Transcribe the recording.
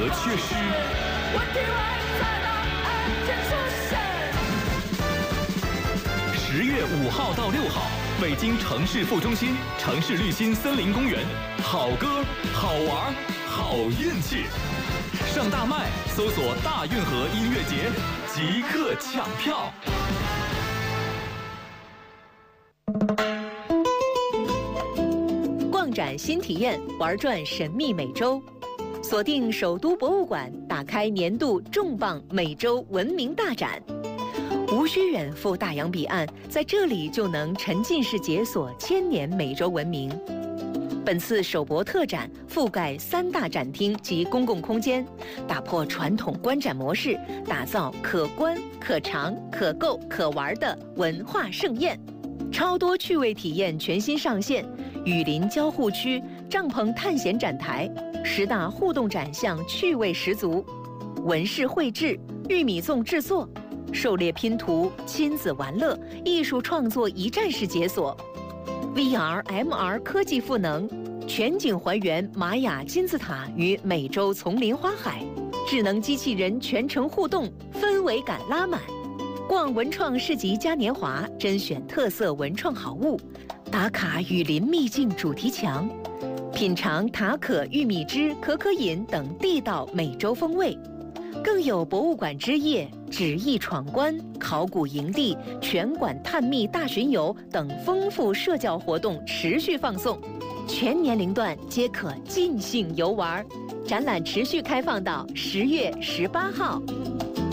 缺失。10月5号到6号，北京城市副中心、城市绿心森林公园，好歌、好玩、好运气。上大麦搜索“大运河音乐节”，即刻抢票。 逛展新体验，玩转神秘美洲。锁定首都博物馆，打开年度重磅美洲文明大展。无需远赴大洋彼岸，在这里就能沉浸式解锁千年美洲文明。本次首博特展覆盖3大展厅及公共空间，打破传统观展模式，打造可观、可尝、可购、可玩的文化盛宴。超多趣味体验全新上线，雨林交互区、帐篷探险展台，10大互动展项趣味十足，纹饰绘制、玉米粽制作、狩猎拼图、亲子玩乐、艺术创作一站式解锁。VR、MR 科技赋能，全景还原玛雅金字塔与美洲丛林花海，智能机器人全程互动，氛围感拉满。逛文创市集嘉年华，甄选特色文创好物，打卡雨林秘境主题墙，品尝塔可玉米汁、可可饮等地道美洲风味。更有博物馆之夜、纸艺闯关、考古营地、全馆探秘大巡游等丰富社交活动持续放送，全年龄段皆可尽兴游玩。展览持续开放到10月18号。